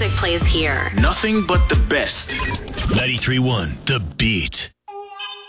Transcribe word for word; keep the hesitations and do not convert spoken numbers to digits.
music plays here. Nothing but the best. ninety-three point one The Beat.